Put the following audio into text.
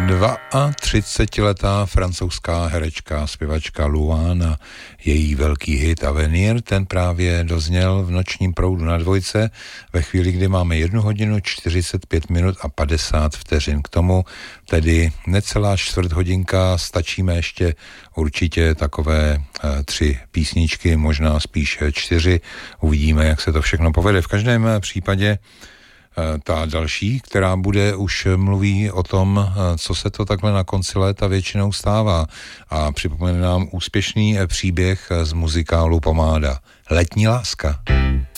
32letá francouzská herečka, zpěvačka Luana, její velký hit Avenir, ten právě dozněl v nočním proudu na Dvojce ve chvíli, kdy máme 1 hodinu 45 minut a 50 vteřin. K tomu tedy necelá čtvrthodinka, stačíme ještě určitě takové 3 písničky, možná spíš 4. Uvidíme, jak se to všechno povede. V každém případě ta další, která bude, už mluví o tom, co se to takhle na konci léta většinou stává a připomene nám úspěšný příběh z muzikálu Pomáda. Letní láska.